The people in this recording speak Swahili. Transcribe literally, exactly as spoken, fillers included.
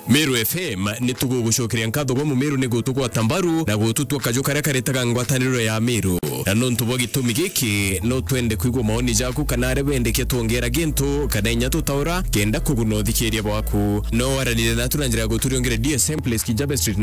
Meru F M nitugugucokeria nkatho gwa Meru ni gutugwa tambaru na gututwa kajo karia karetaga ngwataniro ya Meru na no ntubwa gitumi giki no twende kuigwa maoni jaku kana are bendeke tuongera gintu kana inya tutaura kenda kuguno thikiria bwaku no waranire na turanjira guturiongere D S M Place Kijabe Street